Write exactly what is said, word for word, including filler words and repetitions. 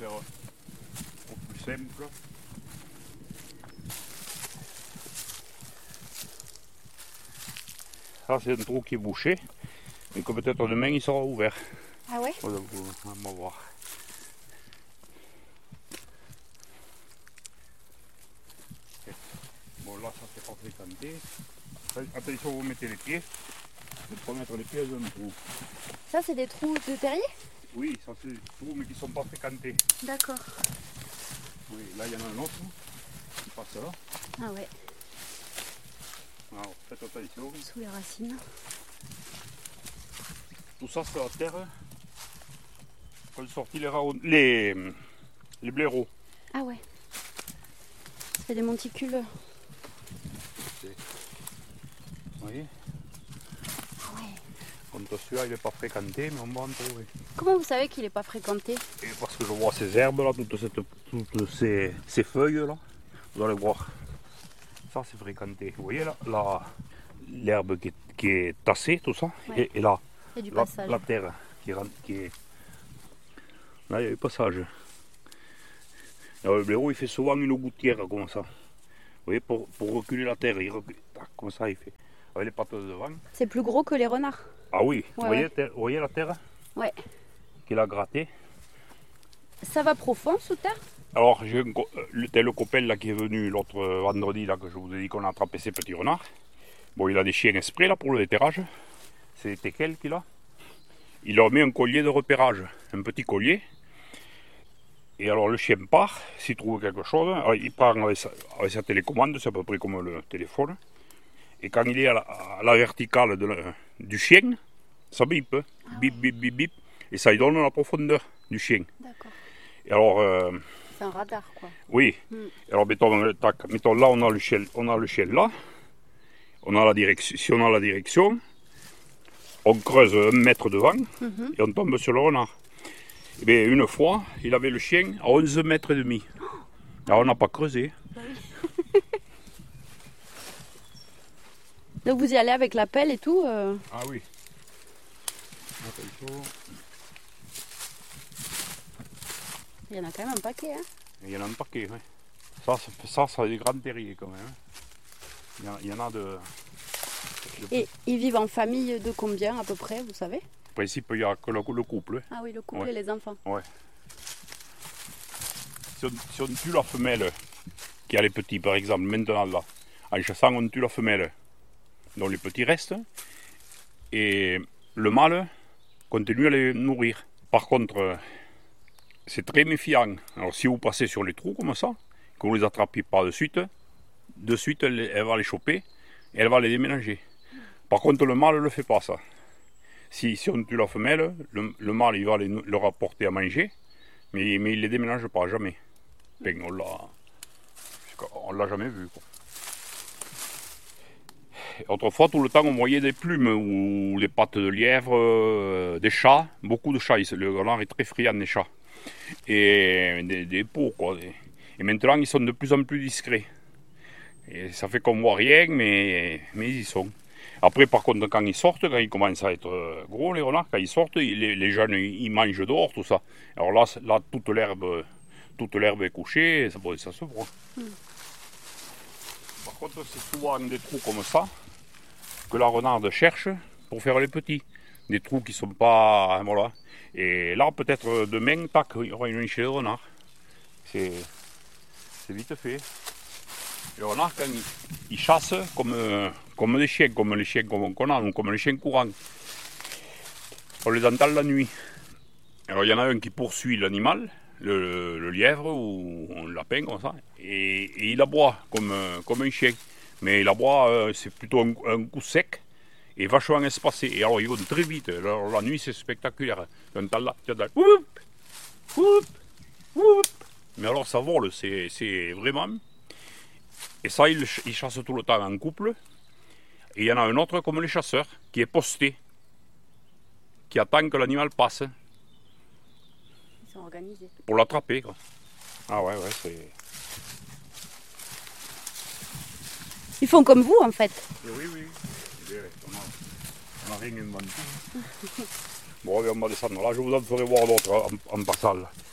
faire au plus simple. Ça c'est un trou qui est bouché, mais que peut-être demain il sera ouvert. Ah ouais? On va voir. Bon là ça c'est pas fréquenté. Attention vous mettez les pieds. Il faut pas mettre les pieds dans un trou. Ça c'est des trous de terrier? Oui, ça c'est des trous mais qui ne sont pas fréquentés. D'accord. Oui, là il y en a un autre qui passe là. Ah ouais. Alors faites attention. Sous les racines. Tout ça c'est la terre. Quand sorti les, raon... les... les blaireaux. Ah ouais. C'est des monticules. Vous voyez? Ah ouais. Comme celui-là il n'est pas fréquenté, mais on va en trouver. Comment vous savez qu'il n'est pas fréquenté? Et parce que je vois ces herbes là, toutes, cette, toutes ces, ces feuilles là, vous allez voir. Ça c'est fréquenté. Vous voyez là, là l'herbe qui, qui est tassée, tout ça, ouais. et, et là, il y a du la, passage. La terre qui, qui est. Là il y a du passage. Alors, le blaireau il fait souvent une gouttière comme ça. Vous voyez, pour, pour reculer la terre, il recule, comme ça il fait. Avec les pattes de devant. C'est plus gros que les renards. Ah oui, ouais, vous, voyez, ouais. vous voyez la terre? Ouais. Qu'il a gratté. Ça va profond sous terre? Alors, j'ai tel le copain là qui est venu l'autre vendredi là que je vous ai dit qu'on a attrapé ces petits renards. Bon, il a des chiens exprès là pour le déterrage. C'est des teckels qu'il a. Il leur met un collier de repérage, un petit collier. Et alors le chien part, s'il trouve quelque chose, alors, il part avec sa, avec sa télécommande, c'est à peu près comme le téléphone. Et quand il est à la, à la verticale de la, du chien, ça bip, ah bip, bip, bip, bip, et ça lui donne la profondeur du chien. D'accord. Et alors, euh, c'est un radar quoi. Oui. Mm. Et alors mettons, tac, mettons là, on a le chien, on a le chien là, on a la direction. Si on a la direction, on creuse un mètre devant mm-hmm. et on tombe sur le renard. Et bien, une fois, il avait le chien à onze mètres et demi. Alors on n'a pas creusé. Bah oui. Donc vous y allez avec la pelle et tout euh... Ah oui. Attention. Il y en a quand même un paquet. Hein. Il y en a un paquet, oui. Ça, ça, ça a des grands terriers quand même. Il y en a, il y en a de, de... Et ils vivent en famille de combien à peu près, vous savez? En principe, il n'y a que le, le couple. Ah oui, le couple ouais. et les enfants. Ouais. Si on, si on tue la femelle qui a les petits, par exemple, maintenant là, en chassant, on tue la femelle dont les petits restent, et le mâle continue à les nourrir. Par contre, c'est très méfiant. Alors si vous passez sur les trous comme ça, que vous les attrapez pas de suite, de suite elle, elle va les choper et elle va les déménager. Par contre, le mâle ne le fait pas ça. Si, si on tue la femelle, le, le mâle il va les, leur apporter à manger, mais, mais il ne les déménage pas, jamais. Ben, on l'a, on l'a jamais vu. Quoi. Autrefois, tout le temps, on voyait des plumes ou des pattes de lièvre, euh, des chats, beaucoup de chats. Le renard est très friand des chats. Et des, des peaux, quoi. Et maintenant, ils sont de plus en plus discrets. Et ça fait qu'on ne voit rien, mais, mais ils y sont. Après, par contre, quand ils sortent, quand ils commencent à être gros, les renards, quand ils sortent, les, les jeunes, ils mangent dehors, tout ça. Alors là, là toute l'herbe, toute l'herbe est couchée, ça, ça se voit. Mm. Par contre, c'est souvent des trous comme ça que la renarde cherche pour faire les petits. Des trous qui ne sont pas... Voilà. Et là, peut-être demain, tac, il y aura une nichée de renard. C'est vite fait. Les renards, quand ils, ils chassent comme, comme des chiens, comme les chiens qu'on a, comme les chiens courants. On les entend la nuit. Alors il y en a un qui poursuit l'animal, le, le lièvre ou un lapin comme ça, et, et il aboie comme, comme un chien. Mais il aboie, euh, c'est plutôt un, un coup sec et vachement espacé. Et alors ils vont très vite. Alors la nuit c'est spectaculaire. Tu entends là, tu entends whoop, whoop, whoop. Mais alors ça vole, c'est vraiment... Et ça, ils, ils chassent tout le temps en couple. Et il y en a un autre comme les chasseurs, qui est posté, qui attend que l'animal passe. Ils sont organisés. Pour l'attraper, quoi. Ah ouais, ouais, c'est... Ils font comme vous, en fait. Et oui, oui. On n'a rien inventé. Bon, on va descendre là. Je vous en ferai voir d'autres en, en passant là.